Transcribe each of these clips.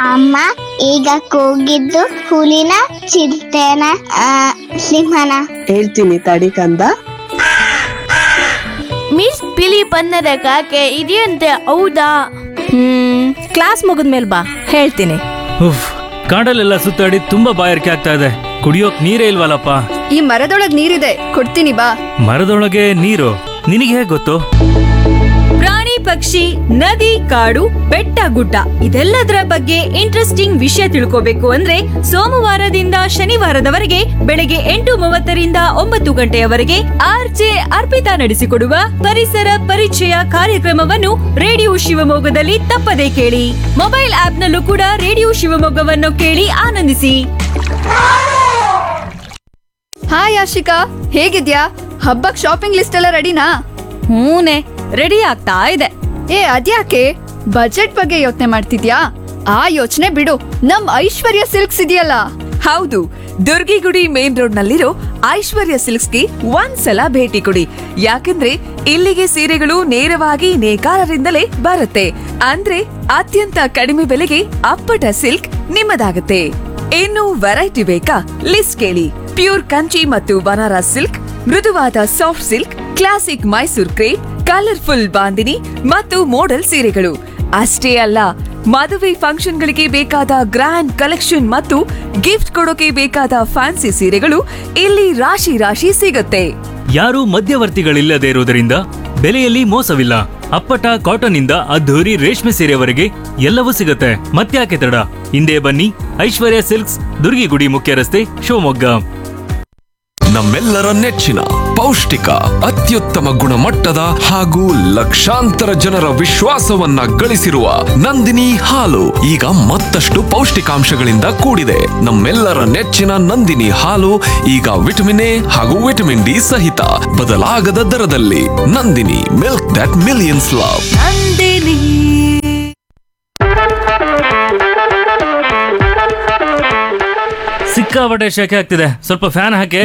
ಅಮ್ಮ ಈಗ ಕೂಗಿದ್ದು ಹುಲಿನ ಚಿರತೆನ ಸಿಂಹನ? ಹೇಳ್ತೀನಿ ತಡಿ ಕಂದ. ಮಿಸ್ ಬಿಳಿ ಬಣ್ಣದ ಕಾಗೆ ಇದೆಯಂತೆ, ಹೌದಾ? ಕ್ಲಾಸ್ ಮುಗಿದ್ಮೇಲೆ ಬಾ, ಹೇಳ್ತೀನಿ. ಉಫ್, ಕಾಡಲ್ಲೆಲ್ಲ ಸುತ್ತಾಡಿ ತುಂಬಾ ಬಾಯಾರಿಕೆ ಆಗ್ತಾ ಇದೆ. ಕುಡಿಯೋಕ್ ನೀರೇ ಇಲ್ವಲ್ಲಪ್ಪ. ಈ ಮರದೊಳಗ್ ನೀರಿದೆ, ಕೊಡ್ತೀನಿ ಬಾ. ಮರದೊಳಗೆ ನೀರು? ನಿನಗೆ ಹೇಗೆ ಗೊತ್ತು? ಪ್ರಾಣಿ ಪಕ್ಷಿ ನದಿ ಕಾಡು ಬೆಟ್ಟ ಗುಡ್ಡ ಇದೆಲ್ಲದರ ಬಗ್ಗೆ ಇಂಟ್ರೆಸ್ಟಿಂಗ್ ವಿಷಯ ತಿಳ್ಕೋಬೇಕು ಅಂದ್ರೆ ಸೋಮವಾರದಿಂದ ಶನಿವಾರದವರೆಗೆ ಬೆಳಗ್ಗೆ 8:30ರಿಂದ 9 ಗಂಟೆಯವರೆಗೆ ಆರ್ಜೆ ಅರ್ಪಿತಾ ನಡೆಸಿಕೊಡುವ ಪರಿಸರ ಪರಿಚಯ ಕಾರ್ಯಕ್ರಮವನ್ನು ರೇಡಿಯೋ ಶಿವಮೊಗ್ಗದಲ್ಲಿ ತಪ್ಪದೇ ಕೇಳಿ. ಮೊಬೈಲ್ ಆಪ್ ನಲ್ಲೂ ಕೂಡ ರೇಡಿಯೋ ಶಿವಮೊಗ್ಗವನ್ನು ಕೇಳಿ ಆನಂದಿಸಿ. ಹಾಯ್ ಆಶಿಕಾ, ಹೇಗಿದ್ಯಾ? ಹಬ್ಬಕ್ ಶಾಪಿಂಗ್ ಲಿಸ್ಟ್ ಎಲ್ಲ ರೆಡಿನಾ? ಹೂನೆ, ರೆಡಿ ಆಗ್ತಾ ಇದೆ. ಅದ್ಯಾಕೆ ಬಜೆಟ್ ಬಗ್ಗೆ ಯೋಚನೆ ಮಾಡ್ತಿದ್ಯಾ? ಆ ಯೋಚನೆ ಬಿಡು, ನಮ್ ಐಶ್ವರ್ಯ ಸಿಲ್ಕ್ಸ್ ಇದೆಯಲ್ಲ. ಹೌದು, ದುರ್ಗಿಗುಡಿ ಮೇನ್ ರೋಡ್ ನಲ್ಲಿರೋ ಐಶ್ವರ್ಯ ಸಿಲ್ಕ್ಸ್ಗೆ ಒಂದ್ಸಲ ಭೇಟಿ ಕೊಡಿ. ಯಾಕಂದ್ರೆ ಇಲ್ಲಿಗೆ ಸೀರೆಗಳು ನೇರವಾಗಿ ನೇಕಾರರಿಂದಲೇ ಬರುತ್ತೆ. ಅಂದ್ರೆ ಅತ್ಯಂತ ಕಡಿಮೆ ಬೆಲೆಗೆ ಅಪ್ಪಟ ಸಿಲ್ಕ್ ನಿಮ್ಮದಾಗುತ್ತೆ. ಇನ್ನು ವೆರೈಟಿ ಬೇಕಾ? ಲಿಸ್ಟ್ ಕೇಳಿ. ಪ್ಯೂರ್ ಕಂಚಿ ಮತ್ತು ಬನಾರಸ್ ಸಿಲ್ಕ್, ಮೃದುವಾದ soft silk, classic Mysore crepe, colourful bandhani ಮತ್ತು ಮೋಡಲ್ ಸೀರೆಗಳು ಅಷ್ಟೇ ಅಲ್ಲ, ಮದುವೆ ಫಂಕ್ಷನ್ಗಳಿಗೆ ಬೇಕಾದ ಗ್ರ್ಯಾಂಡ್ ಕಲೆಕ್ಷನ್ ಮತ್ತು ಗಿಫ್ಟ್ ಕೊಡೋಕೆ ಬೇಕಾದ ಫ್ಯಾನ್ಸಿ ಸೀರೆಗಳು ಇಲ್ಲಿ ರಾಶಿ ರಾಶಿ ಸಿಗುತ್ತೆ. ಯಾರು ಮಧ್ಯವರ್ತಿಗಳಿಲ್ಲದೆ ಇರುವುದರಿಂದ ಬೆಲೆಯಲ್ಲಿ ಮೋಸವಿಲ್ಲ. ಅಪ್ಪಟ ಕಾಟನ್ ಇಂದ ಅದ್ಧೂರಿ ರೇಷ್ಮೆ ಸೀರೆವರೆಗೆ ಎಲ್ಲವೂ ಸಿಗುತ್ತೆ. ಮತ್ತ್ಯಾಕೆ ತಡ? ಹಿಂದೆ ಬನ್ನಿ, ಐಶ್ವರ್ಯ ಸಿಲ್ಕ್ಸ್, ದುರ್ಗಿಗುಡಿ ಮುಖ್ಯ ರಸ್ತೆ, ಶಿವಮೊಗ್ಗ. ನಮ್ಮೆಲ್ಲರ ನೆಚ್ಚಿನ ಪೌಷ್ಟಿಕ, ಅತ್ಯುತ್ತಮ ಗುಣಮಟ್ಟದ ಹಾಗೂ ಲಕ್ಷಾಂತರ ಜನರ ವಿಶ್ವಾಸವನ್ನ ಗಳಿಸಿರುವ ನಂದಿನಿ ಹಾಲು ಈಗ ಮತ್ತಷ್ಟು ಪೌಷ್ಟಿಕಾಂಶಗಳಿಂದ ಕೂಡಿದೆ. ನಮ್ಮೆಲ್ಲರ ನೆಚ್ಚಿನ ನಂದಿನಿ ಹಾಲು ಈಗ ವಿಟಮಿನ್ ಎ ಹಾಗೂ ವಿಟಮಿನ್ ಡಿ ಸಹಿತ ಬದಲಾಗದ ದರದಲ್ಲಿ. Nandini, milk that millions love. ಸಿಕ್ಕಾಪಟ್ಟೆ ಶೆಕೆ ಆಗ್ತಿದೆ, ಸ್ವಲ್ಪ ಫ್ಯಾನ್ ಹಾಕಿ.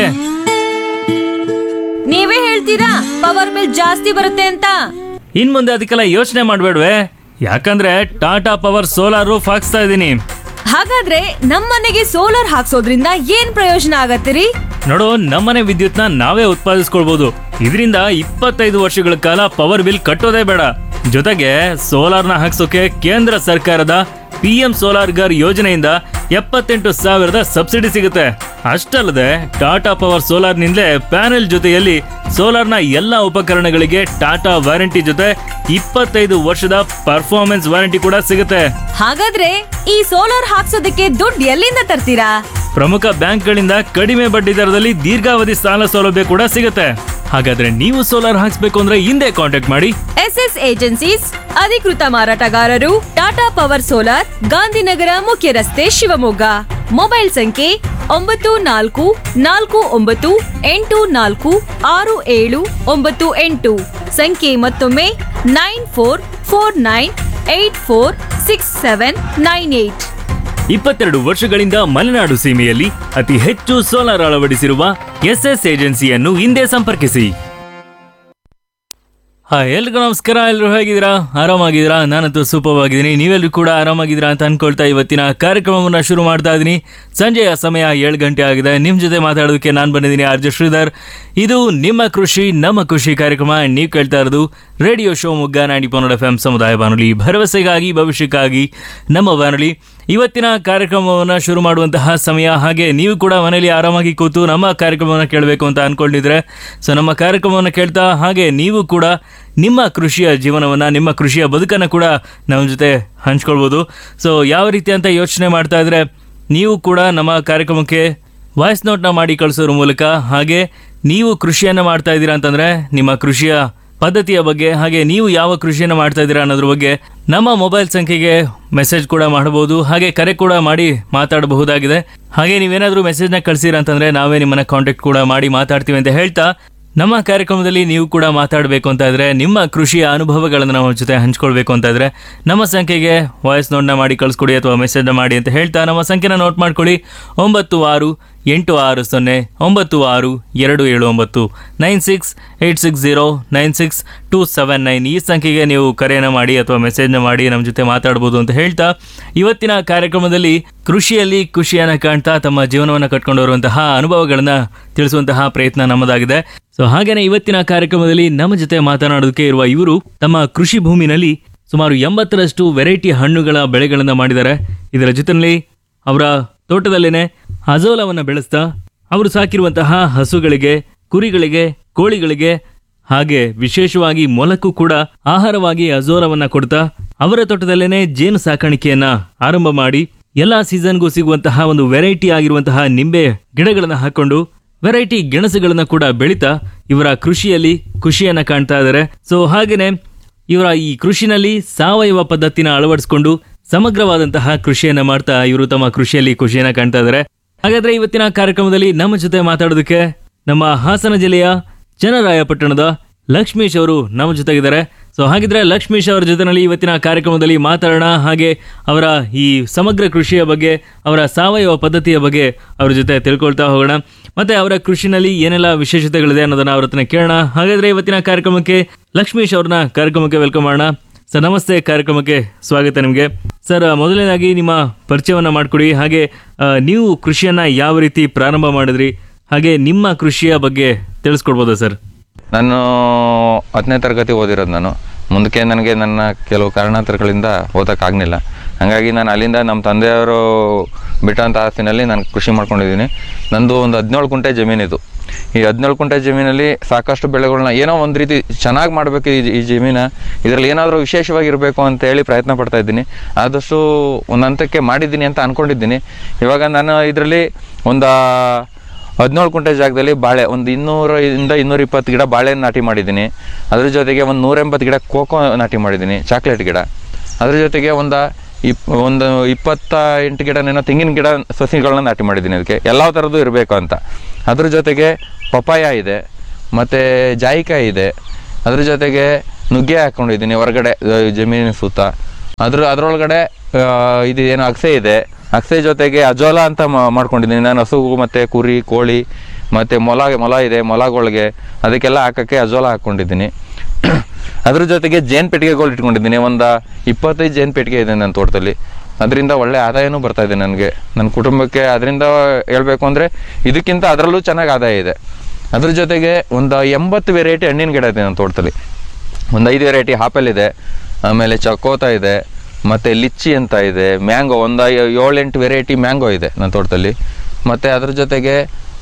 ನೀವೇ ಹೇಳ್ತೀರಾ ಪವರ್ ಬಿಲ್ ಜಾಸ್ತಿ ಬರುತ್ತೆ ಅಂತ? ಇನ್ ಮುಂದೆ ಅದಕ್ಕೆಲ್ಲ ಯೋಚನೆ ಮಾಡ್ಬೇಡ್ವೆ, ಯಾಕಂದ್ರೆ ಟಾಟಾ ಪವರ್ ಸೋಲಾರ್ ರೂಫ್ ಹಾಕ್ಸ್ತಾ ಇದೀನಿ. ಹಾಗಾದ್ರೆ ನಮ್ಮನೆಗೆ ಸೋಲಾರ್ ಹಾಕ್ಸೋದ್ರಿಂದ ಏನ್ ಪ್ರಯೋಜನ ಆಗತ್ತಿರಿ? ನೋಡು, ನಮ್ಮನೆ ವಿದ್ಯುತ್ನ ನಾವೇ ಉತ್ಪಾದಿಸ್ಕೊಳ್ಬಹುದು. ಇದರಿಂದ 25 ವರ್ಷಗಳ ಕಾಲ ಪವರ್ ಬಿಲ್ ಕಟ್ಟೋದೇ ಬೇಡ. ಜೊತೆಗೆ ಸೋಲಾರ್ನ ಹಾಕ್ಸೋಕೆ ಕೇಂದ್ರ ಸರ್ಕಾರದ PM ಸೋಲಾರ್ ಗರ್ ಯೋಜನೆಯಿಂದ 78,000 ಸಬ್ಸಿಡಿ ಸಿಗುತ್ತೆ. ಅಷ್ಟಲ್ಲದೆ ಟಾಟಾ ಪವರ್ ಸೋಲಾರ್ ನಿಂದಲೇ ಪ್ಯಾನೆಲ್ ಜೊತೆಯಲ್ಲಿ ಸೋಲಾರ್ನ ಎಲ್ಲಾ ಉಪಕರಣಗಳಿಗೆ ಟಾಟಾ ವಾರಂಟಿ ಜೊತೆ 25 ವರ್ಷದ ಪರ್ಫಾರ್ಮೆನ್ಸ್ ವಾರಂಟಿ ಕೂಡ ಸಿಗುತ್ತೆ. ಹಾಗಾದ್ರೆ ಈ ಸೋಲಾರ್ ಹಾಕ್ಸೋದಕ್ಕೆ ದುಡ್ಡು ಎಲ್ಲಿಂದ ತರ್ತೀರಾ? ಪ್ರಮುಖ ಬ್ಯಾಂಕ್ಗಳಿಂದ ಕಡಿಮೆ ಬಡ್ಡಿ ದರದಲ್ಲಿ ದೀರ್ಘಾವಧಿ ಸಾಲ ಸೌಲಭ್ಯ ಕೂಡ ಸಿಗುತ್ತೆ. ಹಾಗಾದ್ರೆ ನೀವು ಸೋಲಾರ್ ಹಾಕ್ಸ್ಬೇಕು ಅಂದ್ರೆ ಹಿಂದೆ ಕಾಂಟ್ಯಾಕ್ಟ್ ಮಾಡಿ. SS ಏಜೆನ್ಸೀಸ್, ಅಧಿಕೃತ ಮಾರಾಟಗಾರರು, ಟಾಟಾ ಪವರ್ ಸೋಲಾರ್, ಗಾಂಧಿನಗರ ಮುಖ್ಯ ರಸ್ತೆ, ಶಿವಮೊಗ್ಗ. ಮೊಬೈಲ್ ಸಂಖ್ಯೆ 9449846798. ಸಂಖ್ಯೆ ಮತ್ತೊಮ್ಮೆ 9449846798. 22 ವರ್ಷಗಳಿಂದ ಮಲೆನಾಡು ಸೀಮೆಯಲ್ಲಿ ಅತಿ ಹೆಚ್ಚು ಸೋಲಾರ್ ಅಳವಡಿಸಿರುವ SS ಏಜೆನ್ಸಿಯನ್ನು ಹಿಂದೆ ಸಂಪರ್ಕಿಸಿ. ಎಲ್ರಿಗೂ ನಮಸ್ಕಾರ. ಎಲ್ಲರೂ ಹೇಗಿದ್ದೀರಾ? ಆರಾಮಾಗಿದ್ದೀರಾ? ನಾನಂತೂ ಸೂಪರ್ ಆಗಿದ್ದೀನಿ. ನೀವೆಲ್ಲರೂ ಕೂಡ ಆರಾಮಾಗಿದ್ದೀರಾ ಅಂತ ಅನ್ಕೊಳ್ತಾ ಇವತ್ತಿನ ಕಾರ್ಯಕ್ರಮವನ್ನು ಶುರು ಮಾಡ್ತಾ ಇದ್ದೀನಿ. ಸಂಜೆಯ ಸಮಯ 7 ಗಂಟೆ ಆಗಿದೆ. ನಿಮ್ಮ ಜೊತೆ ಮಾತಾಡೋದಕ್ಕೆ ನಾನು ಬಂದಿದ್ದೀನಿ, ಆರ್ಜೆ ಶ್ರೀಧರ್. ಇದು ನಿಮ್ಮ ಕೃಷಿ ನಮ್ಮ ಖುಷಿ ಕಾರ್ಯಕ್ರಮ. ನೀವು ಕೇಳ್ತಾ ಇರೋದು ರೇಡಿಯೋ ಶಿವಮೊಗ್ಗ 90.1 FM ಸಮುದಾಯ ಬಾನುಲಿ, ಭರವಸೆಗಾಗಿ ಭವಿಷ್ಯಕ್ಕಾಗಿ ನಮ್ಮ ಬಾನುಲಿ. ಇವತ್ತಿನ ಕಾರ್ಯಕ್ರಮವನ್ನು ಶುರು ಮಾಡುವಂತಹ ಸಮಯ. ಹಾಗೆ ನೀವು ಕೂಡ ಮನೆಯಲ್ಲಿ ಆರಾಮಾಗಿ ಕೂತು ನಮ್ಮ ಕಾರ್ಯಕ್ರಮವನ್ನು ಕೇಳಬೇಕು ಅಂತ ಅನ್ಕೊಂಡಿದ್ರೆ ನಮ್ಮ ಕಾರ್ಯಕ್ರಮವನ್ನು ಕೇಳ್ತಾ ಹಾಗೆ ನೀವು ಕೂಡ ನಿಮ್ಮ ಕೃಷಿಯ ಜೀವನವನ್ನು, ನಿಮ್ಮ ಕೃಷಿಯ ಬದುಕನ್ನು ಕೂಡ ನಮ್ಮ ಜೊತೆ ಹಂಚ್ಕೊಳ್ಬೋದು. ಯಾವ ರೀತಿ ಅಂತ ಯೋಚನೆ ಮಾಡ್ತಾ ಇದ್ರೆ ನೀವು ಕೂಡ ನಮ್ಮ ಕಾರ್ಯಕ್ರಮಕ್ಕೆ ವಾಯ್ಸ್ ನೋಟ್ನ ಮಾಡಿ ಕಳಿಸೋದ್ರ ಮೂಲಕ, ಹಾಗೆ ನೀವು ಕೃಷಿಯನ್ನು ಮಾಡ್ತಾ ಇದ್ದೀರಾ ಅಂತಂದರೆ ನಿಮ್ಮ ಕೃಷಿಯ ಪದ್ಧತಿಯ ಬಗ್ಗೆ, ಹಾಗೆ ನೀವು ಯಾವ ಕೃಷಿಯನ್ನು ಮಾಡ್ತಾ ಇದ್ದೀರಾ ಅನ್ನೋದ್ರ ಬಗ್ಗೆ ನಮ್ಮ ಮೊಬೈಲ್ ಸಂಖ್ಯೆಗೆ ಮೆಸೇಜ್ ಕೂಡ ಮಾಡಬಹುದು, ಹಾಗೆ ಕರೆ ಕೂಡ ಮಾಡಿ ಮಾತಾಡಬಹುದಾಗಿದೆ. ಹಾಗೆ ನೀವೇನಾದರೂ ಮೆಸೇಜ್ನ ಕಳಿಸಿರ ಅಂತಂದರೆ ನಾವೇ ನಿಮ್ಮನ್ನ ಕಾಂಟ್ಯಾಕ್ಟ್ ಕೂಡ ಮಾಡಿ ಮಾತಾಡ್ತೀವಿ ಅಂತ ಹೇಳ್ತಾ ನಮ್ಮ ಕಾರ್ಯಕ್ರಮದಲ್ಲಿ ನೀವು ಕೂಡ ಮಾತಾಡಬೇಕು ಅಂತ ಇದ್ರೆ, ನಿಮ್ಮ ಕೃಷಿಯ ಅನುಭವಗಳನ್ನು ನಮ್ಮ ಜೊತೆ ಹಂಚ್ಕೊಳ್ಬೇಕು ಅಂತ ಇದ್ರೆ, ನಮ್ಮ ಸಂಖ್ಯೆಗೆ ವಾಯ್ಸ್ ನೋಟ್ನ ಮಾಡಿ ಕಳಿಸ್ಕೊಡಿ ಅಥವಾ ಮೆಸೇಜ್ನ ಮಾಡಿ ಅಂತ ಹೇಳ್ತಾ ನಮ್ಮ ಸಂಖ್ಯೆನ ನೋಟ್ ಮಾಡ್ಕೊಳ್ಳಿ. 9686962779 9686096279 ಈ ಸಂಖ್ಯೆಗೆ ನೀವು ಕರೆಯನ್ನು ಮಾಡಿ ಅಥವಾ ಮೆಸೇಜ್ನ ಮಾಡಿ ನಮ್ಮ ಜೊತೆ ಮಾತಾಡ್ಬೋದು ಅಂತ ಹೇಳ್ತಾ, ಇವತ್ತಿನ ಕಾರ್ಯಕ್ರಮದಲ್ಲಿ ಕೃಷಿಯಲ್ಲಿ ಖುಷಿಯನ್ನು ಕಾಣ್ತಾ ತಮ್ಮ ಜೀವನವನ್ನು ಕಟ್ಕೊಂಡು ಬರುವಂತಹ ಅನುಭವಗಳನ್ನು ತಿಳಿಸುವಂತಹ ಪ್ರಯತ್ನ ನಮ್ಮದಾಗಿದೆ. ಸೊ ಹಾಗೇನೆ ಇವತ್ತಿನ ಕಾರ್ಯಕ್ರಮದಲ್ಲಿ ನಮ್ಮ ಜೊತೆ ಮಾತನಾಡೋದಕ್ಕೆ ಇರುವ ಇವರು ತಮ್ಮ ಕೃಷಿ ಭೂಮಿನಲ್ಲಿ ಸುಮಾರು 80ರಷ್ಟು ವೆರೈಟಿ ಹಣ್ಣುಗಳ ಬೆಳೆಗಳನ್ನು ಮಾಡಿದ್ದಾರೆ. ಇದರ ಜೊತೆಯಲ್ಲಿ ಅವರ ತೋಟದಲ್ಲೇನೆ ಅಜೋಲವನ್ನು ಬೆಳೆಸ್ತಾ ಅವರು ಸಾಕಿರುವಂತಹ ಹಸುಗಳಿಗೆ, ಕುರಿಗಳಿಗೆ, ಕೋಳಿಗಳಿಗೆ ಹಾಗೆ ವಿಶೇಷವಾಗಿ ಮೊಲಕ್ಕೂ ಕೂಡ ಆಹಾರವಾಗಿ ಅಜೋಲವನ್ನ ಕೊಡ್ತಾ ಅವರ ತೋಟದಲ್ಲೇನೆ ಜೇನು ಸಾಕಾಣಿಕೆಯನ್ನ ಆರಂಭ ಮಾಡಿ ಎಲ್ಲಾ ಸೀಸನ್ಗೂ ಸಿಗುವಂತಹ ಒಂದು ವೆರೈಟಿ ಆಗಿರುವಂತಹ ನಿಂಬೆ ಗಿಡಗಳನ್ನ ಹಾಕೊಂಡು ವೆರೈಟಿ ಗೆಣಸುಗಳನ್ನ ಕೂಡ ಬೆಳೀತಾ ಇವರ ಕೃಷಿಯಲ್ಲಿ ಖುಷಿಯನ್ನ ಕಾಣ್ತಾ ಇದ್ದಾರೆ. ಸೊ ಹಾಗೇನೆ ಇವರ ಈ ಕೃಷಿನಲ್ಲಿ ಸಾವಯವ ಪದ್ಧತಿನ ಅಳವಡಿಸಿಕೊಂಡು ಸಮಗ್ರವಾದಂತಹ ಕೃಷಿಯನ್ನ ಮಾಡ್ತಾ ಇವರು ತಮ್ಮ ಕೃಷಿಯಲ್ಲಿ ಖುಷಿಯನ್ನ ಕಾಣ್ತಾ ಇದ್ದಾರೆ. ಹಾಗಾದ್ರೆ ಇವತ್ತಿನ ಕಾರ್ಯಕ್ರಮದಲ್ಲಿ ನಮ್ಮ ಜೊತೆ ಮಾತಾಡೋದಕ್ಕೆ ನಮ್ಮ ಹಾಸನ ಜಿಲ್ಲೆಯ ಚನ್ನರಾಯಪಟ್ಟಣದ ಲಕ್ಷ್ಮೀಶ್ ಅವರು ನಮ್ಮ ಜೊತೆಗಿದ್ದಾರೆ. ಸೊ ಹಾಗಿದ್ರೆ ಲಕ್ಷ್ಮೀಶ್ ಅವರ ಜೊತೆನಲ್ಲಿ ಇವತ್ತಿನ ಕಾರ್ಯಕ್ರಮದಲ್ಲಿ ಮಾತಾಡೋಣ. ಹಾಗೆ ಅವರ ಈ ಸಮಗ್ರ ಕೃಷಿಯ ಬಗ್ಗೆ, ಅವರ ಸಾವಯವ ಪದ್ಧತಿಯ ಬಗ್ಗೆ ಅವ್ರ ಜೊತೆ ತಿಳ್ಕೊಳ್ತಾ ಹೋಗೋಣ. ಮತ್ತೆ ಅವರ ಕೃಷಿನಲ್ಲಿ ಏನೆಲ್ಲ ವಿಶೇಷತೆಗಳಿದೆ ಅನ್ನೋದನ್ನ ಅವ್ರ ಹತ್ರ ಕೇಳೋಣ. ಹಾಗಾದ್ರೆ ಇವತ್ತಿನ ಕಾರ್ಯಕ್ರಮಕ್ಕೆ ಲಕ್ಷ್ಮೀಶ್ ಅವ್ರನ್ನ ಕಾರ್ಯಕ್ರಮಕ್ಕೆ ವೆಲ್ಕಮ್ ಮಾಡೋಣ. ಸರ್ ನಮಸ್ತೆ, ಕಾರ್ಯಕ್ರಮಕ್ಕೆ ಸ್ವಾಗತ ನಿಮಗೆ. ಸರ್ ಮೊದಲನೇದಾಗಿ ನಿಮ್ಮ ಪರಿಚಯವನ್ನ ಮಾಡಿಕೊಡಿ. ಹಾಗೆ ನೀವು ಕೃಷಿಯನ್ನ ಯಾವ ರೀತಿ ಪ್ರಾರಂಭ ಮಾಡಿದ್ರಿ, ಹಾಗೆ ನಿಮ್ಮ ಕೃಷಿಯ ಬಗ್ಗೆ ತಿಳಿಸ್ಕೊಡ್ಬೋದಾ ಸರ್? ನಾನು 10ನೇ ತರಗತಿ ಓದಿರೋದು. ನಾನು ಮುಂದಕ್ಕೆ ನನಗೆ ನನ್ನ ಕೆಲವು ಕಾರಣಾಂತರಗಳಿಂದ ಓದೋಕ್ಕಾಗಲಿಲ್ಲ. ಹಾಗಾಗಿ ನಾನು ಅಲ್ಲಿಂದ ನಮ್ಮ ತಂದೆಯವರು ಬಿಟ್ಟಂಥ ಆಸ್ತಿನಲ್ಲಿ ನಾನು ಕೃಷಿ ಮಾಡ್ಕೊಂಡಿದ್ದೀನಿ. ನಂದು ಒಂದು 17 ಕುಂಟೆ ಜಮೀನಿದು. ಈ 17 ಕುಂಟೆ ಜಮೀನಲ್ಲಿ ಸಾಕಷ್ಟು ಬೆಳೆಗಳನ್ನ ಏನೋ ಒಂದು ರೀತಿ ಚೆನ್ನಾಗಿ ಮಾಡಬೇಕು ಈ ಜಮೀನ, ಇದರಲ್ಲಿ ಏನಾದರೂ ವಿಶೇಷವಾಗಿರಬೇಕು ಅಂತ ಹೇಳಿ ಪ್ರಯತ್ನ ಪಡ್ತಾ ಇದ್ದೀನಿ. ಆದಷ್ಟು ಒಂದು ಹಂತಕ್ಕೆ ಮಾಡಿದ್ದೀನಿ ಅಂತ ಅಂದ್ಕೊಂಡಿದ್ದೀನಿ. ಇವಾಗ ನಾನು ಇದರಲ್ಲಿ ಒಂದು 17 ಕುಂಟೆ ಜಾಗದಲ್ಲಿ ಬಾಳೆ ಒಂದು 200ರಿಂದ 220 ಗಿಡ ಬಾಳೆ ನಾಟಿ ಮಾಡಿದ್ದೀನಿ. ಅದ್ರ ಜೊತೆಗೆ ಒಂದು 180 ಗಿಡ ಕೋಕೋ ನಾಟಿ ಮಾಡಿದ್ದೀನಿ, ಚಾಕ್ಲೇಟ್ ಗಿಡ. ಅದ್ರ ಜೊತೆಗೆ ಒಂದು 28 ಗಿಡನೇನೋ ತೆಂಗಿನ ಗಿಡ ಸಸಿಗಳನ್ನ ನಾಟಿ ಮಾಡಿದ್ದೀನಿ. ಅದಕ್ಕೆ ಎಲ್ಲ ಥರದ್ದು ಇರಬೇಕು ಅಂತ. ಅದ್ರ ಜೊತೆಗೆ ಪಪಾಯ ಇದೆ, ಮತ್ತು ಜಾಯಿಕಾಯಿ ಇದೆ. ಅದ್ರ ಜೊತೆಗೆ ನುಗ್ಗೆ ಹಾಕ್ಕೊಂಡಿದ್ದೀನಿ ಹೊರಗಡೆ ಜಮೀನಿನ ಸುತ್ತ. ಅದರೊಳಗಡೆ ಇದು ಏನು ಅಗಸೆ ಇದೆ. ಅಗಸೆ ಜೊತೆಗೆ ಅಜೋಲ ಅಂತ ಮಾಡ್ಕೊಂಡಿದ್ದೀನಿ ನಾನು. ಹಸು ಮತ್ತು ಕುರಿ, ಕೋಳಿ ಮತ್ತು ಮೊಲ ಇದೆ. ಮೊಲಗಳಿಗೆ ಅದಕ್ಕೆಲ್ಲ ಹಾಕೋಕ್ಕೆ ಅಜೋಲ ಹಾಕ್ಕೊಂಡಿದ್ದೀನಿ. ಅದ್ರ ಜೊತೆಗೆ ಜೇನು ಪೆಟ್ಟಿಗೆಗಳು ಇಟ್ಕೊಂಡಿದ್ದೀನಿ. ಒಂದು 25 ಜೇನು ಪೆಟ್ಟಿಗೆ ಇದೆ ನನ್ನ ತೋಟದಲ್ಲಿ. ಅದರಿಂದ ಒಳ್ಳೆ ಆದಾಯನೂ ಬರ್ತಾಯಿದೆ ನನಗೆ, ನನ್ನ ಕುಟುಂಬಕ್ಕೆ. ಅದರಿಂದ ಹೇಳಬೇಕು ಅಂದರೆ ಇದಕ್ಕಿಂತ ಅದರಲ್ಲೂ ಚೆನ್ನಾಗಿ ಆದಾಯ ಇದೆ. ಅದ್ರ ಜೊತೆಗೆ ಒಂದು 80 ವೆರೈಟಿ ಹಣ್ಣಿನ ಗಿಡ ಇದೆ ನನ್ನ ತೋಟದಲ್ಲಿ. ಒಂದು 5 ವೆರೈಟಿ ಆಪಲ್ ಇದೆ, ಆಮೇಲೆ ಚಕೋತ ಇದೆ, ಮತ್ತು ಲಿಚ್ಚಿ ಅಂತ ಇದೆ, ಮ್ಯಾಂಗೋ ಒಂದು 7-8 ವೆರೈಟಿ ಮ್ಯಾಂಗೋ ಇದೆ ನನ್ನ ತೋಟದಲ್ಲಿ. ಮತ್ತು ಅದ್ರ ಜೊತೆಗೆ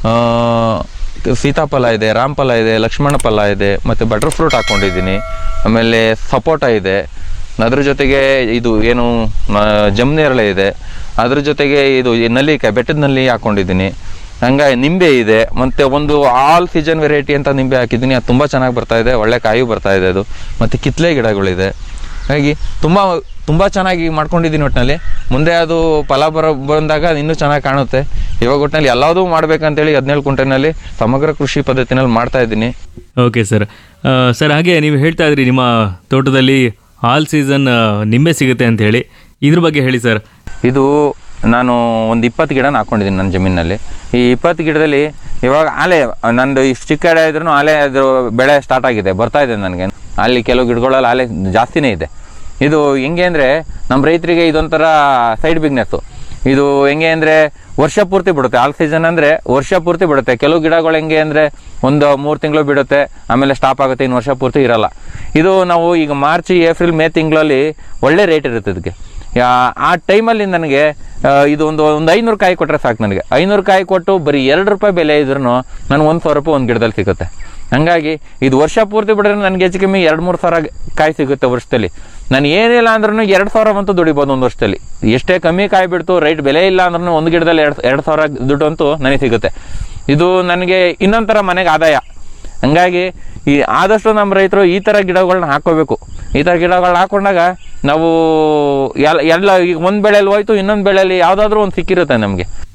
ಸೀತಾಫಲ ಇದೆ, ರಾಮಫಲ ಇದೆ, ಲಕ್ಷ್ಮಣ ಫಲ ಇದೆ, ಮತ್ತು ಬಟರ್ ಫ್ರೂಟ್ ಹಾಕ್ಕೊಂಡಿದ್ದೀನಿ. ಆಮೇಲೆ ಸಪೋಟ ಇದೆ. ಅದ್ರ ಜೊತೆಗೆ ಇದು ಏನು ಜಮ್ನೇರಳೆ ಇದೆ. ಅದ್ರ ಜೊತೆಗೆ ಇದು ನಲ್ಲಿಕಾಯಿ, ಬೆಟ್ಟದ ನಲ್ಲಿ ಹಾಕ್ಕೊಂಡಿದ್ದೀನಿ. ಹಂಗಾಗಿ ನಿಂಬೆ ಇದೆ, ಮತ್ತು ಒಂದು ಆಲ್ ಸೀಸನ್ ವೆರೈಟಿ ಅಂತ ನಿಂಬೆ ಹಾಕಿದ್ದೀನಿ. ಅದು ತುಂಬ ಚೆನ್ನಾಗಿ ಬರ್ತಾಯಿದೆ, ಒಳ್ಳೆ ಕಾಯಿ ಬರ್ತಾಯಿದೆ ಅದು. ಮತ್ತು ಕಿತ್ತಲೆ ಗಿಡಗಳಿದೆ. ಹಾಗಾಗಿ ತುಂಬ ಚೆನ್ನಾಗಿ ಮಾಡ್ಕೊಂಡಿದ್ದೀನಿ. ಒಟ್ಟಿನಲ್ಲಿ ಮುಂದೆ ಅದು ಫಲ ಬಂದಾಗ ಇನ್ನೂ ಚೆನ್ನಾಗಿ ಕಾಣುತ್ತೆ. ಇವಾಗ ಒಟ್ಟಿನಲ್ಲಿ ಎಲ್ಲದೂ ಮಾಡ್ಬೇಕಂತೇಳಿ 17 ಕುಂಟೆನಲ್ಲಿ ಸಮಗ್ರ ಕೃಷಿ ಪದ್ಧತಿನಲ್ಲಿ ಮಾಡ್ತಾ ಇದ್ದೀನಿ. Okay sir. ಸರ್ ಹಾಗೆ ನೀವು ಹೇಳ್ತಾ ಇದ್ರಿ ನಿಮ್ಮ ತೋಟದಲ್ಲಿ ಆಲ್ ಸೀಸನ್ ನಿಂಬೆ ಸಿಗುತ್ತೆ ಅಂತ ಹೇಳಿ, ಇದ್ರ ಬಗ್ಗೆ ಹೇಳಿ ಸರ್. ಇದು ನಾನು ಒಂದು 20 ಗಿಡನ ಹಾಕ್ಕೊಂಡಿದ್ದೀನಿ ನನ್ನ ಜಮೀನಿನಲ್ಲಿ. ಈ 20 ಗಿಡದಲ್ಲಿ ಇವಾಗ ಆಲೆ ನಂದು ಇಷ್ಟು ಚಿಕ್ಕ ಗಿಡ ಇದ್ರೂ ಆಲೆ ಅದ್ರ ಬೆಳೆ ಸ್ಟಾರ್ಟ್ ಆಗಿದೆ, ಬರ್ತಾಯಿದೆ ನನಗೆ. ಅಲ್ಲಿ ಕೆಲವು ಗಿಡಗಳಲ್ಲಿ ಆಲೆ ಜಾಸ್ತಿನೇ ಇದೆ. ಇದು ಹೆಂಗೆ ಅಂದರೆ ನಮ್ಮ ರೈತರಿಗೆ ಇದೊಂಥರ ಸೈಡ್ ಬಿಸ್ನೆಸ್ಸು. ಇದು ಹೆಂಗೆ ಅಂದರೆ ವರ್ಷ ಪೂರ್ತಿ ಬಿಡುತ್ತೆ. ಆಲ್ ಸೀಸನ್ ಅಂದರೆ ವರ್ಷ ಪೂರ್ತಿ ಬಿಡುತ್ತೆ. ಕೆಲವು ಗಿಡಗಳು ಹೆಂಗೆ ಅಂದರೆ ಒಂದು 3 ತಿಂಗಳು ಬಿಡುತ್ತೆ, ಆಮೇಲೆ ಸ್ಟಾಪ್ ಆಗುತ್ತೆ, ಇನ್ನು ವರ್ಷ ಪೂರ್ತಿ ಇರಲ್ಲ. ಇದು ನಾವು ಈಗ ಮಾರ್ಚ್, ಏಪ್ರಿಲ್, ಮೇ ತಿಂಗಳಲ್ಲಿ ಒಳ್ಳೆ ರೇಟ್ ಇರುತ್ತೆ ಇದಕ್ಕೆ. ಆ ಟೈಮಲ್ಲಿ ನನಗೆ ಇದು ಒಂದು 500 ಕಾಯಿ ಕೊಟ್ಟರೆ ಸಾಕು. ನನಗೆ 500 ಕಾಯಿ ಕೊಟ್ಟು ಬರೀ 2 ರೂಪಾಯಿ ಬೆಲೆ ಇದ್ರೂ ನನಗೆ 1,000 ರೂಪಾಯಿ ಒಂದು ಗಿಡದಲ್ಲಿ ಸಿಗುತ್ತೆ. ಹಾಗಾಗಿ ಇದು ವರ್ಷ ಪೂರ್ತಿ ಬಿಟ್ಟರೆ ನನಗೆ ಹೆಚ್ಚು ಕಮ್ಮಿ 2-3 ಸಾವಿರ ಕಾಯಿ ಸಿಗುತ್ತೆ ವರ್ಷದಲ್ಲಿ. ನಾನು ಏನಿಲ್ಲ ಅಂದ್ರೂ 2,000 ಅಂತೂ ದುಡಿಬೋದು ಒಂದು ವರ್ಷದಲ್ಲಿ. ಎಷ್ಟೇ ಕಮ್ಮಿ ಕಾಯಿ ಬಿಡ್ತು, ರೈಟ್ ಬೆಲೆ ಇಲ್ಲ ಅಂದ್ರೂ ಒಂದು ಗಿಡದಲ್ಲಿ 2,000 ದುಡ್ಡು ಅಂತೂ ನನಗೆ ಸಿಗುತ್ತೆ. ಇದು ನನಗೆ ಇನ್ನೊಂಥರ ಮನೆಗೆ ಆದಾಯ. ಹಾಗಾಗಿ ಆದಷ್ಟು ನಮ್ಮ ರೈತರು ಈ ಥರ ಗಿಡಗಳನ್ನ ಹಾಕೋಬೇಕು. ಈ ಥರ ಗಿಡಗಳನ್ನ ಹಾಕೊಂಡಾಗ ನಾವು ಎಲ್ಲ ಈಗ ಒಂದು ಬೆಳೆಯಲ್ಲಿ ಹೋಯ್ತು, ಇನ್ನೊಂದು ಬೆಳೆಯಲ್ಲಿ ಯಾವುದಾದ್ರೂ ಒಂದು ಸಿಕ್ಕಿರುತ್ತೆ ನಮಗೆ.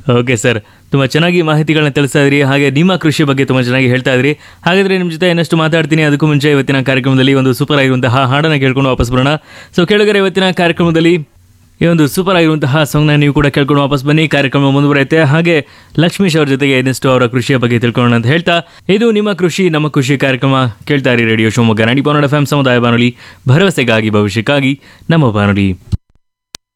ಓಕೆ ಸರ್, ತುಂಬ ಚೆನ್ನಾಗಿ ಮಾಹಿತಿಗಳನ್ನ ತಿಳಿಸ್ತಾ ಇದ್ರಿ, ಹಾಗೆ ನಿಮ್ಮ ಕೃಷಿ ಬಗ್ಗೆ ತುಂಬ ಚೆನ್ನಾಗಿ ಹೇಳ್ತಾ ಇದ್ರಿ. ಹಾಗಾದರೆ ನಿಮ್ಮ ಜೊತೆ ಇನ್ನಷ್ಟು ಮಾತಾಡ್ತೀನಿ. ಅದಕ್ಕೂ ಮುಂಚೆ ಇವತ್ತಿನ ಕಾರ್ಯಕ್ರಮದಲ್ಲಿ ಒಂದು ಸೂಪರ್ ಆಗಿರುವಂತಹ ಹಾಡನ್ನು ಕೇಳ್ಕೊಂಡು ವಾಪಸ್ ಬರೋಣ. ಸೊ ಕೇಳಿದರೆ ಇವತ್ತಿನ ಕಾರ್ಯಕ್ರಮದಲ್ಲಿ ಈ ಒಂದು ಸೂಪರ್ ಆಗಿರುವಂತಹ ಸಾಂಗ್ನ ನೀವು ಕೂಡ ಕೇಳ್ಕೊಂಡು ವಾಪಸ್ ಬನ್ನಿ. ಕಾರ್ಯಕ್ರಮ ಮುಂದುವರೆಯುತ್ತೆ. ಹಾಗೆ ಲಕ್ಷ್ಮೀಶ್ ಅವ್ರ ಜೊತೆಗೆ ಇನ್ನಷ್ಟು ಅವರ ಕೃಷಿಯ ಬಗ್ಗೆ ತಿಳ್ಕೊಳ್ಳೋಣ ಅಂತ ಹೇಳ್ತಾ, ಇದು ನಿಮ್ಮ ಕೃಷಿ ನಮ್ಮ ಕೃಷಿ ಕಾರ್ಯಕ್ರಮ ಕೇಳ್ತಾ ಇರಿ ರೇಡಿಯೋ ಶಿವಮೊಗ್ಗ 90.1 FM ಸಮುದಾಯ ಬಾನುಲಿ, ಭರವಸೆಗಾಗಿ ಭವಿಷ್ಯಕ್ಕಾಗಿ ನಮ್ಮ ಬಾನುಲಿ.